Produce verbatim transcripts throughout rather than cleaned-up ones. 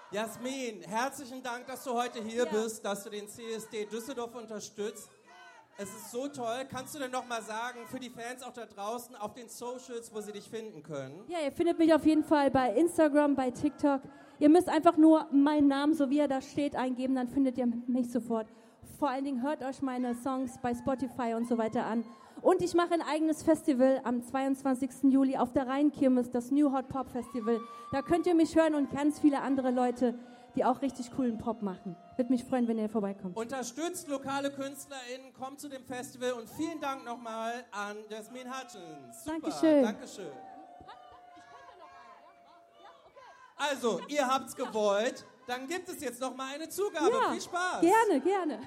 Jasmin, herzlichen Dank, dass du heute hier ja. bist, dass du den C S D Düsseldorf unterstützt. Es ist so toll. Kannst du denn noch mal sagen, für die Fans auch da draußen, auf den Socials, wo sie dich finden können? Ja, ihr findet mich auf jeden Fall bei Instagram, bei TikTok. Ihr müsst einfach nur meinen Namen, so wie er da steht, eingeben, dann findet ihr mich sofort. Vor allen Dingen hört euch meine Songs bei Spotify und so weiter an. Und ich mache ein eigenes Festival am zweiundzwanzigsten Juli auf der Rheinkirmes, das New Hot Pop Festival. Da könnt ihr mich hören und ganz viele andere Leute, die auch richtig coolen Pop machen. Würde mich freuen, wenn ihr vorbeikommt. Unterstützt lokale KünstlerInnen, kommt zu dem Festival und vielen Dank nochmal an Jasmin Hutchins. Super, Dankeschön. Dankeschön. Also, ihr habt's gewollt, dann gibt es jetzt nochmal eine Zugabe. Ja, viel Spaß. Gerne, gerne.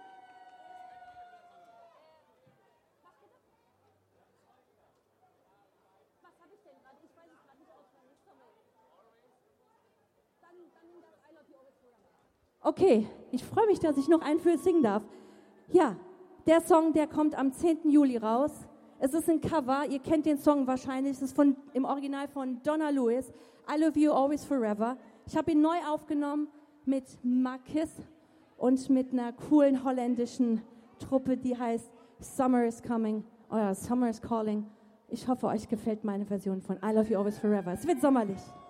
Okay, ich freue mich, dass ich noch einen für singen darf. Ja, der Song, der kommt am zehnten Juli raus. Es ist ein Cover, ihr kennt den Song wahrscheinlich. Es ist von, im Original von Donna Lewis, I Love You Always Forever. Ich habe ihn neu aufgenommen mit Marquis und mit einer coolen holländischen Truppe, die heißt Summer is Coming oder Summer is Calling. Ich hoffe, euch gefällt meine Version von I Love You Always Forever. Es wird sommerlich.